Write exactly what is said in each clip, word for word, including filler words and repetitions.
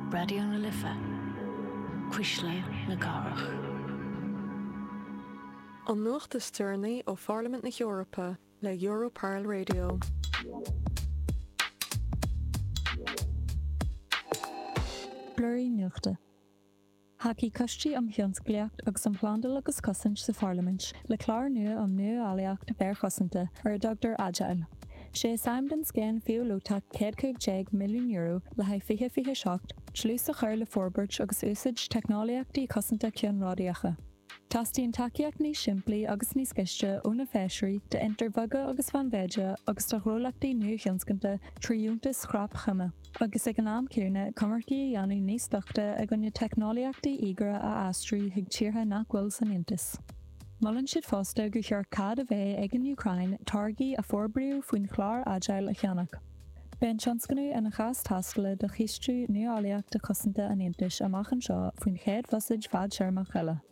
Radio na Lifa. Quisle na Garach. An nuacht is Tierney ó Parliament na Europa le Europarl Radio. Blurry nuachta. Haki custí am thionsclaíocht agus an plándal agus cosint sa Parliament le clár nua am nua aliacht bear cosanta ar Doctor Agile. Sé Simon scéan fiú lúta céad cúig milliún euro le haid fiche fiche seacht slús a chuir le forbert agus úsid technoliaachtaí cosanta cian rádiacha. Tastíon takeíocht ní siimplí agus níos sceiste óna féisirí de intervaga agus fan bhéide agus tá rólachtaí nu thionscanta tríúnta scrap chuma. Agus ag an am cúrne cumartaí a dhéanú níos dochta ag an technoliaachtaí ígra a astraí thug tíortha nach bhfuil san intas. Mullen siad fásta go chear cad a bheith ag an Ucrain targaí a forbriú faoin chlár Agile a cheannach. Ben tionscanú ina chas tasla de chistrú nuálaíocht de cosanta an intas amach an seo faoin chéad fosaid fad searmach eile.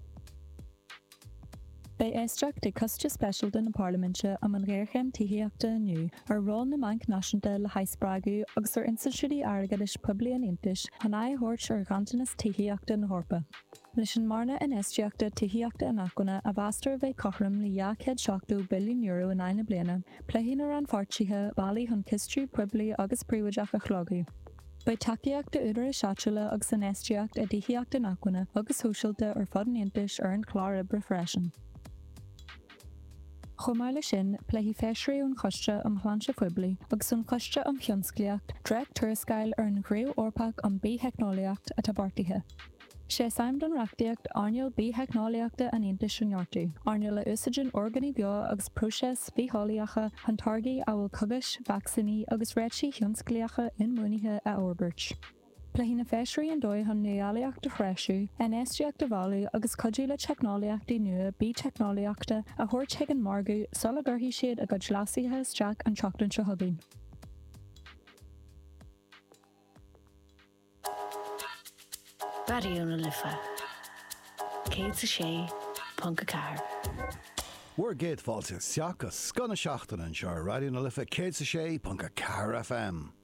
Bei éisteach de costa special den na Parliamente am an réirchem tíhíochta aniu ar rá na Bank Náisiúnta le haisprágu agus ar insaisiúdí airgeadis publi an intis han é hort ar gantanas tíhíochta na Horpa. Leis an marna in éisteachta tíhíochta in achguna a bhastar bheith cochram le jaachéad seachtú billiún euro in aine bliana, pléhín ar an fartíthe bailí chun cistrú publi agus príomhaideach a chlógaí. Bei takeíocht de údar seaachtaile agus an éisteacht a tíhíochta in achguna agus thuisiilta ar fad an intis ar an chlár ibre freisin. Chomáile sin pléhí féisiún choiste am chláinse fuibli agus an choiste am thionsclaíocht dreich tuairiscáil ar an gréú orpach an bítheicnoliacht a tabartithe. Sé Simon don reachtaíocht airneal bítheicnoliaachta an intas seonartú, airneal le úsáideann organí beo agus próiseas bítholaíocha an targaí a bhfuil cogas, vacciní agus réití thionsclaíocha in múnithe a orbert. Pléhína féisirí an dóid an nuálaíocht de freisin, an éisteacht de bháú agus codú le technoliaachtaí nua bí technoliaachta a thuirt ag an margu sola gurthaí siad a go dlásíthe isteach an teachtain se thugainn. Radio na Lifa. Céad sa sé, Punca Car. We're géad fáilte seachas scona seachtain an seo Radio na Lifa céad sa sé, Punca Car F M.